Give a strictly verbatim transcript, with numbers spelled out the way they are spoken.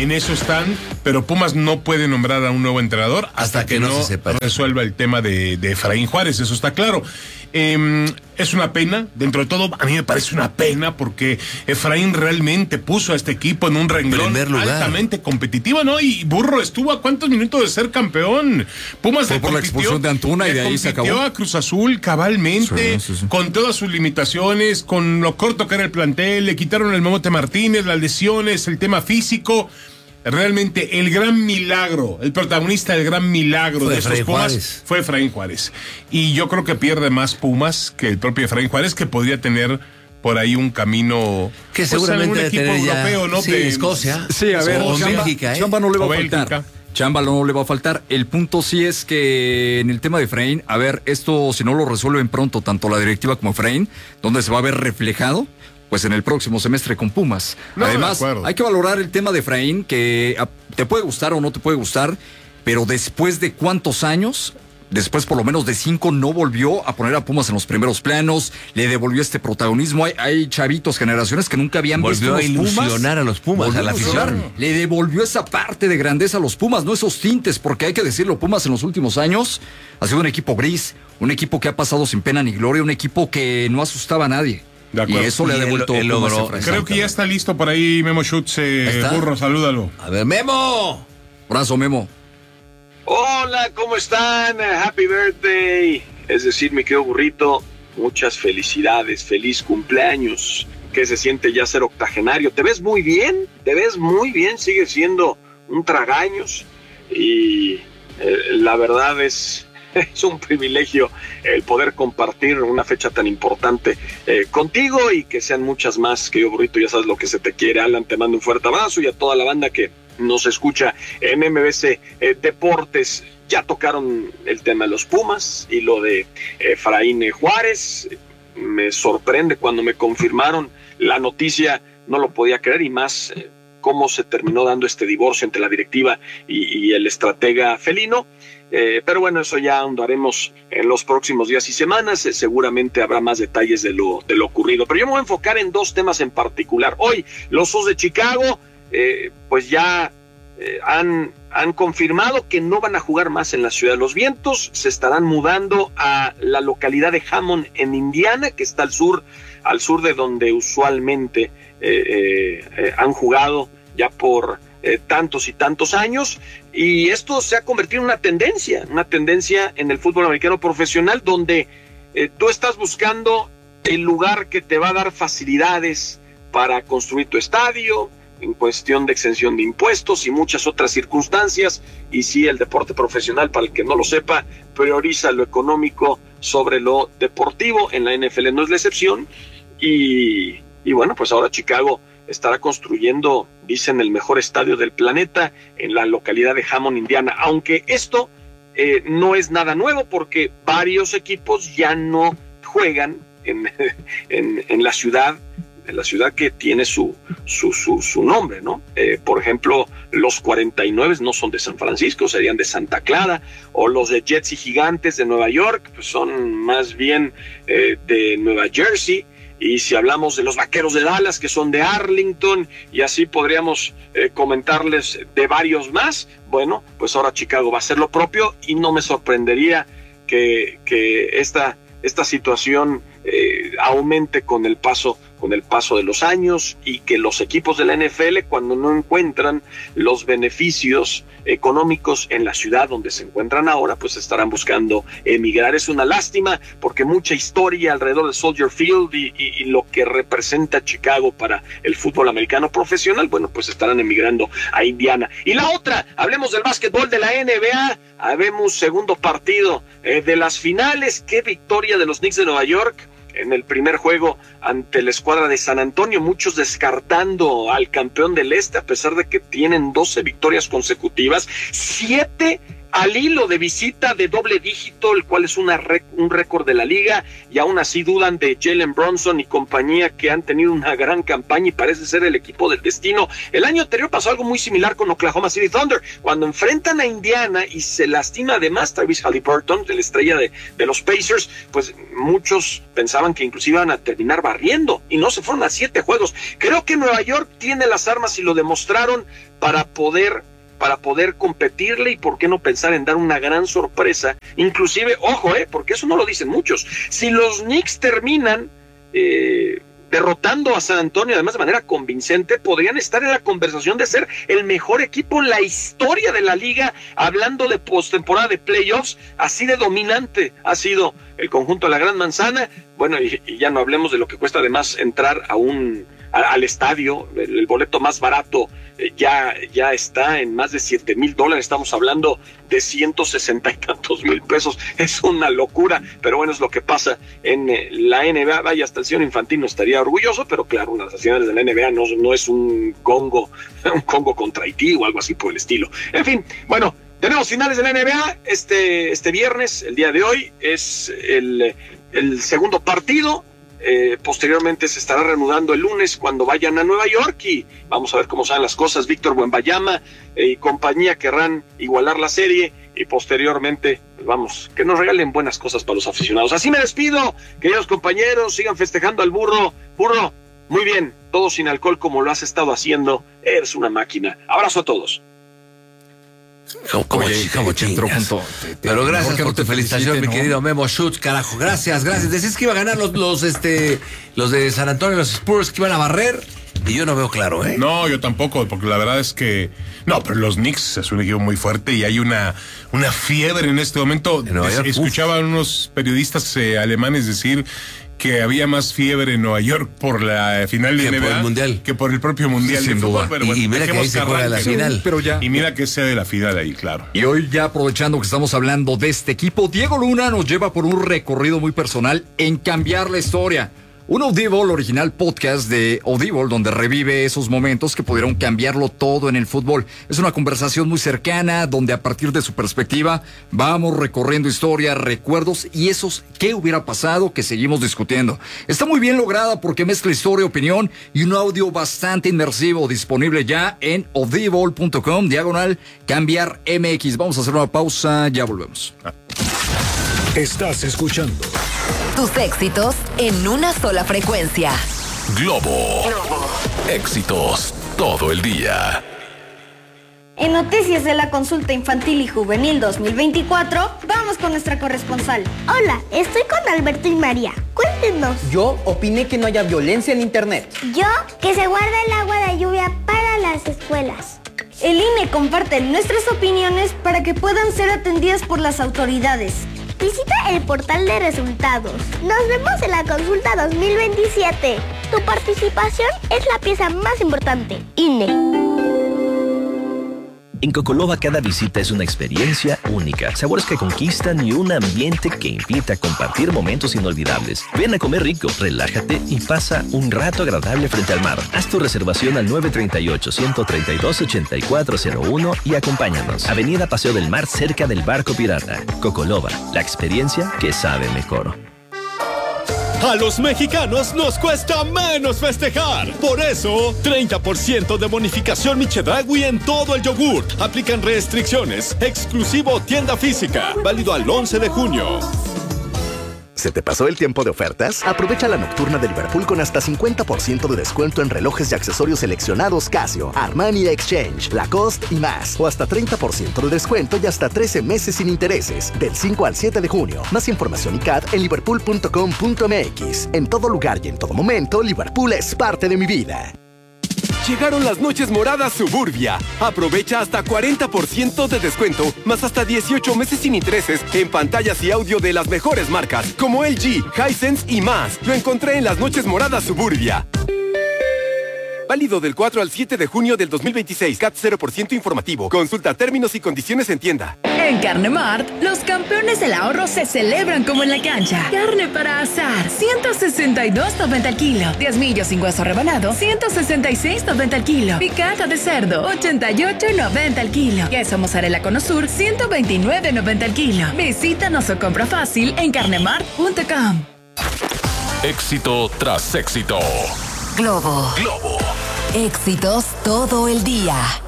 en eso están, pero Pumas no puede nombrar a un nuevo entrenador hasta, hasta que, que no, no se sepa resuelva el tema de, de Efraín Juárez, eso está claro. Eh, es una pena, dentro de todo, a mí me parece una pena porque Efraín realmente puso a este equipo en un renglón altamente competitivo, ¿no? Y Burro estuvo a cuántos minutos de ser campeón. Pumas fue por la expulsión de Antuna y de ahí se acabó. A Cruz Azul cabalmente, sí, sí, sí. con todas sus limitaciones, con lo corto que era el plantel, le quitaron el Momote Martínez, las lesiones, el tema físico. Realmente el gran milagro, el protagonista del gran milagro fue de estos Efraín Pumas Juárez. Fue Efraín Juárez. Y yo creo que pierde más Pumas que el propio Efraín Juárez, que podría tener por ahí un camino que pues, seguramente un equipo europeo, ¿no? Sí, de Escocia. Sí, a ver, o Chamba, Bélgica, ¿eh? Chamba no le va o a faltar. Bélgica. Chamba no le va a faltar. El punto sí es que en el tema de Efraín, a ver, esto si no lo resuelven pronto, tanto la directiva como Efraín, ¿dónde se va a ver reflejado? Pues en el próximo semestre con Pumas. No, además, hay que valorar el tema de Efraín, que te puede gustar o no te puede gustar, pero después de cuántos años, después por lo menos de cinco, no volvió a poner a Pumas en los primeros planos, le devolvió este protagonismo. Hay, hay chavitos, generaciones que nunca habían volvió visto a ilusionar a los Pumas, a la afición. Le devolvió esa parte de grandeza a los Pumas, no esos tintes, porque hay que decirlo, Pumas en los últimos años ha sido un equipo gris, un equipo que ha pasado sin pena ni gloria, un equipo que no asustaba a nadie. Y eso le ha devuelto. El, el logro, creo que ya está listo por ahí Memo Schutz. Eh, Burro, salúdalo. A ver, Memo. Abrazo, Memo. Hola, ¿cómo están? Happy birthday. Es decir, mi querido Burrito, muchas felicidades, feliz cumpleaños. ¿Qué se siente ya ser octogenario? Te ves muy bien, te ves muy bien, sigues siendo un tragaños. Y eh, la verdad es... Es un privilegio el poder compartir una fecha tan importante eh, contigo y que sean muchas más, querido Burrito, ya sabes lo que se te quiere. Alan, te mando un fuerte abrazo y a toda la banda que nos escucha en M B C eh, Deportes. Ya tocaron el tema de los Pumas y lo de Efraín Juárez. Me sorprende cuando me confirmaron la noticia, no lo podía creer y más eh, cómo se terminó dando este divorcio entre la directiva y, y el estratega felino. Eh, pero bueno, eso ya ahondaremos en los próximos días y semanas. Eh, seguramente habrá más detalles de lo, de lo ocurrido. Pero yo me voy a enfocar en dos temas en particular. Hoy, los Osos de Chicago, eh, pues ya eh, han, han confirmado que no van a jugar más en la Ciudad de los Vientos. Se estarán mudando a la localidad de Hammond, en Indiana, que está al sur, al sur de donde usualmente eh, eh, eh, han jugado ya por... Eh, tantos y tantos años, y esto se ha convertido en una tendencia, una tendencia en el fútbol americano profesional, donde eh, tú estás buscando el lugar que te va a dar facilidades para construir tu estadio, en cuestión de exención de impuestos y muchas otras circunstancias. Y sí, el deporte profesional, para el que no lo sepa, prioriza lo económico sobre lo deportivo. En la N F L no es la excepción, y, y bueno, pues ahora Chicago estará construyendo, dicen, el mejor estadio del planeta en la localidad de Hammond, Indiana. Aunque esto eh, no es nada nuevo, porque varios equipos ya no juegan en, en, en la ciudad, en la ciudad que tiene su, su, su, su nombre, ¿no? Eh, por ejemplo, los cuarenta y nueve no son de San Francisco, serían de Santa Clara, o los de Jets y Gigantes de Nueva York, pues son más bien eh, de Nueva Jersey. Y si hablamos de los Vaqueros de Dallas, que son de Arlington, y así podríamos eh, comentarles de varios más, bueno, pues ahora Chicago va a hacer lo propio, y no me sorprendería que, que esta, esta situación eh, aumente con el paso con el paso de los años, y que los equipos de la N F L, cuando no encuentran los beneficios económicos en la ciudad donde se encuentran ahora, pues estarán buscando emigrar. Es una lástima, porque mucha historia alrededor de Soldier Field y, y, y lo que representa Chicago para el fútbol americano profesional, bueno, pues estarán emigrando a Indiana. Y la otra, hablemos del básquetbol de la N B A. Habemos segundo partido eh, de las finales. Qué victoria de los Knicks de Nueva York en el primer juego ante la escuadra de San Antonio, muchos descartando al campeón del Este, a pesar de que tienen doce victorias consecutivas, siete al hilo de visita de doble dígito, el cual es una rec- un récord de la liga, y aún así dudan de Jalen Brunson y compañía, que han tenido una gran campaña y parece ser el equipo del destino. El año anterior pasó algo muy similar con Oklahoma City Thunder, cuando enfrentan a Indiana y se lastima además Tyrese Haliburton, de la estrella de, de los Pacers, pues muchos pensaban que inclusive iban a terminar barriendo, y no, se fueron a siete juegos. Creo que Nueva York tiene las armas y lo demostraron para poder para poder competirle, y por qué no pensar en dar una gran sorpresa, inclusive, ojo, eh, porque eso no lo dicen muchos, si los Knicks terminan eh, derrotando a San Antonio, además de manera convincente, podrían estar en la conversación de ser el mejor equipo en la historia de la liga, hablando de postemporada, de playoffs. Así de dominante ha sido el conjunto de la Gran Manzana. Bueno, y, y ya no hablemos de lo que cuesta además entrar a un a, al estadio. El, el boleto más barato eh, ya, ya está en más de siete mil dólares, estamos hablando de ciento sesenta y tantos mil pesos. Es una locura, pero bueno, es lo que pasa en eh, la N B A. Vaya, hasta el señor Infantino estaría orgulloso, pero claro, una de las finales de la N B A no, no es un Congo, un Congo contra Haití o algo así por el estilo. En fin, bueno, tenemos finales de la N B A este, este viernes. El día de hoy es el, el segundo partido. Eh, posteriormente se estará reanudando el lunes cuando vayan a Nueva York, y vamos a ver cómo salen las cosas. Víctor Wembanyama eh, y compañía querrán igualar la serie, y posteriormente, pues vamos, que nos regalen buenas cosas para los aficionados. Así me despido, queridos compañeros, sigan festejando al burro. Burro, muy bien, todo sin alcohol como lo has estado haciendo, eres una máquina. Abrazo a todos. Como, como, Oye, como entró chingas. junto. Te- te- Pero gracias mejor que por no tu te felicitación, felicite, mi ¿no? querido Memo Schutz, carajo. Gracias, gracias. Decías que iba a ganar los, los, este, los de San Antonio, los Spurs, que iban a barrer, y yo no veo claro, ¿eh? No, yo tampoco, porque la verdad es que... No, pero los Knicks es un equipo muy fuerte y hay una, una fiebre en este momento. En Nueva York, Es- Escuchaba a unos periodistas eh, alemanes decir que había más fiebre en Nueva York por la final de Que N B A por el Mundial. que por el propio Mundial Sí, de sin fútbol. duda. Pero Y- bueno, y mira que dejemos ahí se juega la arranque. final. Pero ya. Y mira que sea de la final ahí, claro. Y hoy, ya aprovechando que estamos hablando de este equipo, Diego Luna nos lleva por un recorrido muy personal en cambiar la historia. Un Audible original podcast de Audible, donde revive esos momentos que pudieron cambiarlo todo en el fútbol. Es una conversación muy cercana, donde a partir de su perspectiva vamos recorriendo historia, recuerdos y esos qué hubiera pasado que seguimos discutiendo. Está muy bien lograda porque mezcla historia, opinión y un audio bastante inmersivo, disponible ya en audible punto com, diagonal cambiar M X. Vamos a hacer una pausa, ya volvemos. Estás escuchando Tus éxitos en una sola frecuencia. Globo. Éxitos todo el día. En noticias de la consulta infantil y juvenil dos mil veinticuatro, vamos con nuestra corresponsal. Hola, estoy con Alberto y María. Cuéntenos. Yo opiné que no haya violencia en internet. Yo, que se guarda el agua de lluvia para las escuelas. El I N E comparte nuestras opiniones para que puedan ser atendidas por las autoridades. Visita el portal de resultados. Nos vemos en la consulta dos mil veintisiete. Tu participación es la pieza más importante. I N E. En Cocoloba cada visita es una experiencia única, sabores que conquistan y un ambiente que invita a compartir momentos inolvidables. Ven a comer rico, relájate y pasa un rato agradable frente al mar. Haz tu reservación al nueve tres ocho, uno tres dos, ocho cuatro cero uno y acompáñanos. Avenida Paseo del Mar, cerca del Barco Pirata. Cocoloba, la experiencia que sabe mejor. A los mexicanos nos cuesta menos festejar. Por eso, treinta por ciento de bonificación Michedragui en todo el yogurt. Aplican restricciones. Exclusivo tienda física. Válido al once de junio. ¿Se te pasó el tiempo de ofertas? Aprovecha la nocturna de Liverpool con hasta cincuenta por ciento de descuento en relojes y accesorios seleccionados Casio, Armani Exchange, Lacoste y más. O hasta treinta por ciento de descuento y hasta trece meses sin intereses. Del cinco al siete de junio. Más información y C A D en liverpool punto com punto m x. En todo lugar y en todo momento, Liverpool es parte de mi vida. Llegaron las noches moradas Suburbia. Aprovecha hasta cuarenta por ciento de descuento, más hasta dieciocho meses sin intereses en pantallas y audio de las mejores marcas, como L G, Hisense y más. Lo encontré en las noches moradas Suburbia. Válido del cuatro al siete de junio del dos mil veintiséis. C A T cero por ciento informativo. Consulta términos y condiciones en tienda. En Carne Mart, los campeones del ahorro se celebran como en la cancha. Carne para asar, ciento sesenta y dos noventa al kilo. diez millos sin hueso rebanado, ciento sesenta y seis noventa al kilo. Picada de cerdo, ochenta y ocho noventa al kilo. Queso mozzarella con Osur, ciento veintinueve noventa al kilo. Visítanos o compra fácil en carnemart punto com. Éxito tras éxito. Globo. Globo. Éxitos todo el día.